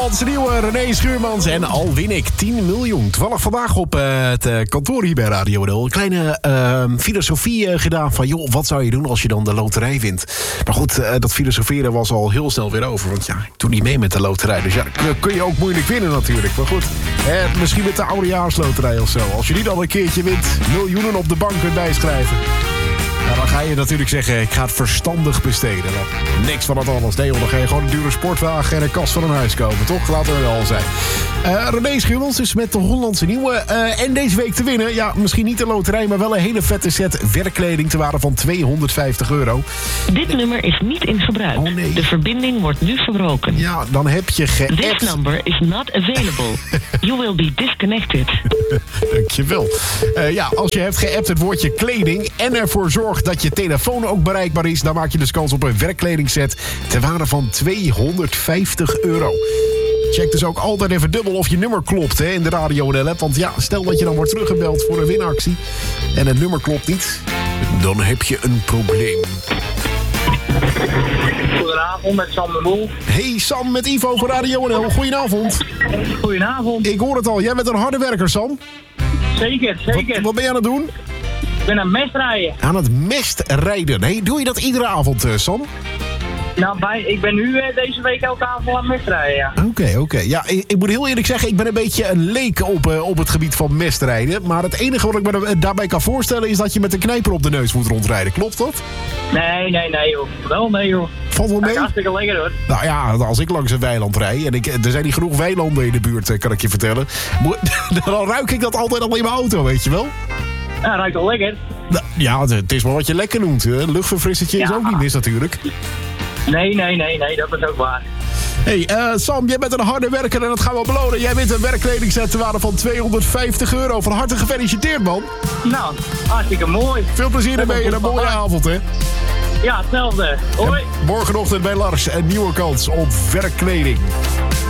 Hollandse nieuwe René Schuurmans en al win ik 10 miljoen. Toevallig vandaag op het kantoor hier bij Radio NL een kleine filosofie gedaan van... joh, wat zou je doen als je dan de loterij wint? Maar goed, dat filosoferen was al heel snel weer over. Want ja, ik doe niet mee met de loterij. Dus ja, kun je ook moeilijk winnen natuurlijk. Maar goed, misschien met de oudejaarsloterij of zo. Als je die dan een keertje wint, miljoenen op de bank kunt bijschrijven... Nou, dan ga je natuurlijk zeggen, ik ga het verstandig besteden. Nou, niks van het alles. Nee, joh, dan ga je gewoon een dure sportwagen en een kast van een huis kopen, toch? Laten we wel zijn. René Schuurmans dus met de Hollandse nieuwe. En deze week te winnen, ja, misschien niet de loterij... maar wel een hele vette set werkkleding te waarde van €250. Dit nummer is niet in gebruik. Oh, nee. De verbinding wordt nu verbroken. Ja, dan heb je geappt. This number is not available. You will be disconnected. Dankjewel. Ja, als je hebt geappt het woordje kleding... en ervoor zorgt dat je telefoon ook bereikbaar is... dan maak je dus kans op een werkkledingset... ter waarde van €250. Check dus ook altijd even dubbel of je nummer klopt in de Radio NL-app. Want ja, stel dat je dan wordt teruggebeld voor een winactie... en het nummer klopt niet, dan heb je een probleem. Goedenavond, met Sam de Boel. Hey Sam, met Ivo van Radio NL. Goedenavond. Goedenavond. Ik hoor het al, jij bent een harde werker, Sam. Zeker. Wat ben je aan het doen? Ik ben aan het mestrijden. Aan het mestrijden. Hey, doe je dat iedere avond, Sam? Nou, ik ben nu deze week elke avond aan het mestrijden, ja. Oké. Ja, ik moet heel eerlijk zeggen, ik ben een beetje een leek op het gebied van mestrijden. Maar het enige wat ik me daarbij kan voorstellen is dat je met een knijper op de neus moet rondrijden. Klopt dat? Nee, joh. Wel, nee, joh. Valt wel mee? Dat is hartstikke lekker, hoor. Nou ja, als ik langs een weiland rijd... en er zijn niet genoeg weilanden in de buurt, kan ik je vertellen... dan ruik ik dat altijd al in mijn auto, weet je wel? Ja, ruikt wel lekker. Nou, ja, het is maar wat je lekker noemt. Een luchtverfrissertje is ook niet mis natuurlijk. Nee, dat is ook waar. Hey, Sam, jij bent een harde werker en dat gaan we belonen. Jij wint een werkkledingset ter waarde van €250. Van harte gefeliciteerd, man. Nou, hartstikke mooi. Veel plezier ermee en een mooie avond, hè. Ja, hetzelfde. Hoi. En morgenochtend bij Lars een nieuwe kans op werkkleding.